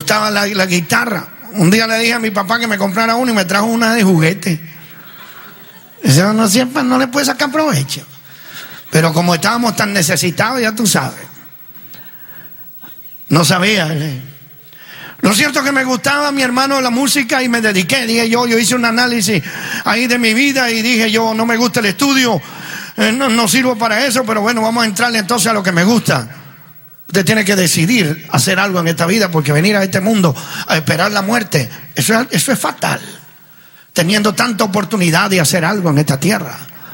gustaba la guitarra. Un día le dije a mi papá que me comprara una y me trajo una de juguete. Eso no siempre no le puede sacar provecho. Pero como estábamos tan necesitados, ya tú sabes. No sabía. Lo cierto es que me gustaba, mi hermano, la música y me dediqué. Dije yo hice un análisis ahí de mi vida y dije yo, no me gusta el estudio, no sirvo para eso, pero bueno, vamos a entrarle entonces a lo que me gusta. Usted tiene que decidir hacer algo en esta vida, porque venir a este mundo a esperar la muerte, eso es fatal. Teniendo tanta oportunidad de hacer algo en esta tierra.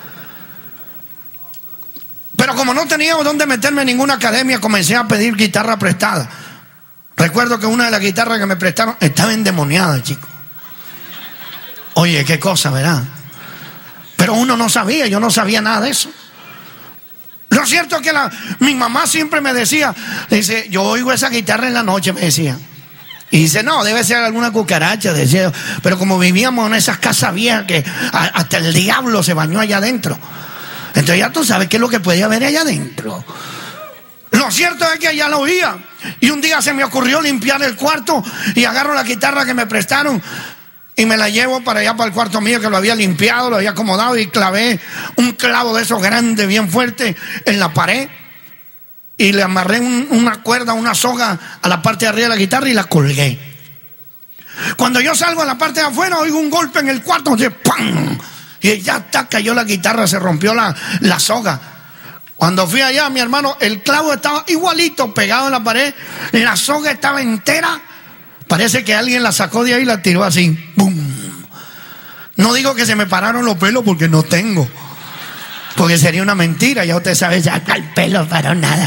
Pero como no teníamos dónde meterme en ninguna academia, comencé a pedir guitarra prestada. Recuerdo que una de las guitarras que me prestaron estaba endemoniada, chico. Oye, qué cosa, ¿verdad? Pero uno no sabía, yo no sabía nada de eso. Lo cierto es que mi mamá siempre me decía, dice, yo oigo esa guitarra en la noche, me decía. Y dice, no, debe ser alguna cucaracha, decía. Pero como vivíamos en esas casas viejas que hasta el diablo se bañó allá adentro. Entonces ya tú sabes qué es lo que podía haber allá adentro. Lo cierto es que allá lo oía. Y un día se me ocurrió limpiar el cuarto y agarro la guitarra que me prestaron y me la llevo para allá, para el cuarto mío, que lo había limpiado, lo había acomodado, y clavé un clavo de esos grandes, bien fuerte, en la pared. Y le amarré una cuerda, una soga a la parte de arriba de la guitarra y la colgué. Cuando yo salgo a la parte de afuera, oigo un golpe en el cuarto, así, ¡pam! Y ya está, cayó la guitarra, se rompió la soga. Cuando fui allá, mi hermano, el clavo estaba igualito pegado en la pared, la soga estaba entera. Parece que alguien la sacó de ahí y la tiró así, ¡bum! No digo que se me pararon los pelos, porque no tengo, porque sería una mentira. Ya usted sabe, ya el pelo para nada.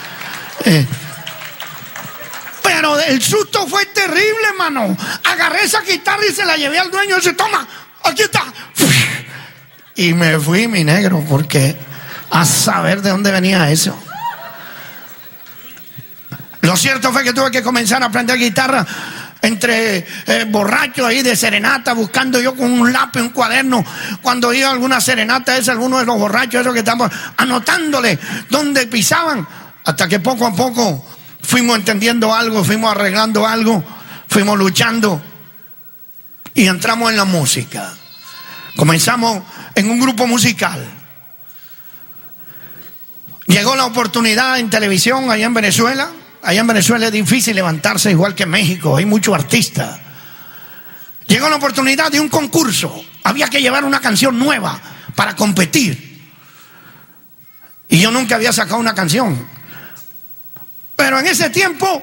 Pero el susto fue terrible, hermano. Agarré esa guitarra y se la llevé al dueño y dice, toma, aquí está. Y me fui, mi negro, porque a saber de dónde venía eso. Lo cierto fue que tuve que comenzar a aprender guitarra entre borrachos ahí de serenata, buscando yo con un lápiz, un cuaderno, cuando iba a alguna serenata esa, algunos de los borrachos esos que estaban anotándole dónde pisaban, hasta que poco a poco fuimos entendiendo algo, fuimos arreglando algo, fuimos luchando y entramos en la música. Comenzamos en un grupo musical. Llegó la oportunidad en televisión allá en Venezuela. Allá en Venezuela es difícil levantarse, igual que en México, hay muchos artistas. Llegó la oportunidad de un concurso. Había que llevar una canción nueva para competir. Y yo nunca había sacado una canción. Pero en ese tiempo,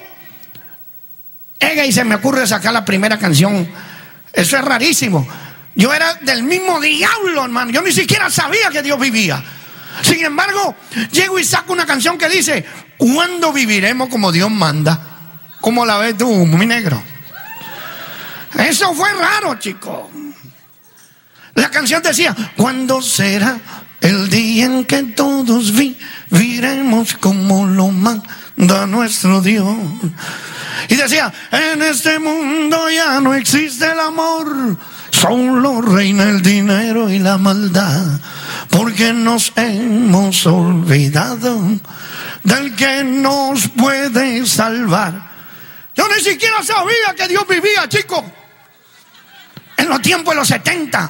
y se me ocurre sacar la primera canción. Eso es rarísimo. Yo era del mismo diablo, hermano. Yo ni siquiera sabía que Dios vivía. Sin embargo, llego y saco una canción que dice, ¿cuándo viviremos como Dios manda? ¿Cómo la ves tú, mi negro? Eso fue raro, chico. La canción decía, ¿cuándo será el día en que todos viviremos como lo manda nuestro Dios? Y decía, en este mundo ya no existe el amor, solo reina el dinero y la maldad, porque nos hemos olvidado del que nos puede salvar. Yo ni siquiera sabía que Dios vivía, chico, en los tiempos de los 70.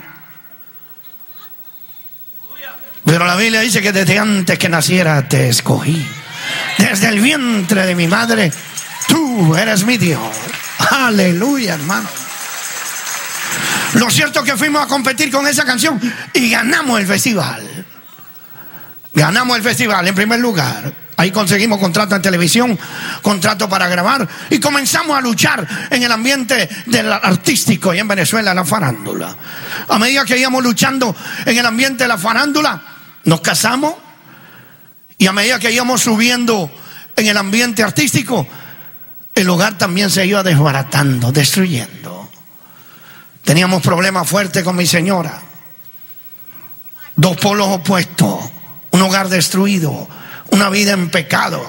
Pero la Biblia dice que desde antes que naciera te escogí. Desde el vientre de mi madre, tú eres mi Dios. Aleluya, hermano. Lo cierto es que fuimos a competir con esa canción y ganamos el festival. Ganamos el festival en primer lugar. Ahí conseguimos contrato en televisión, contrato para grabar, y comenzamos a luchar en el ambiente del artístico y en Venezuela, la farándula. A medida que íbamos luchando en el ambiente de la farándula, nos casamos, y a medida que íbamos subiendo en el ambiente artístico, el hogar también se iba desbaratando, destruyendo. Teníamos problemas fuertes con mi señora. Dos polos opuestos, un hogar destruido, una vida en pecado.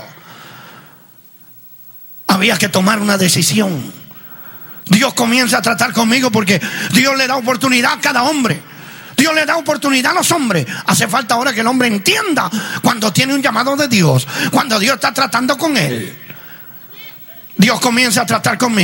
Había que tomar una decisión. Dios comienza a tratar conmigo porque Dios le da oportunidad a cada hombre. Dios le da oportunidad a los hombres. Hace falta ahora que el hombre entienda cuando tiene un llamado de Dios, cuando Dios está tratando con él. Dios comienza a tratar conmigo.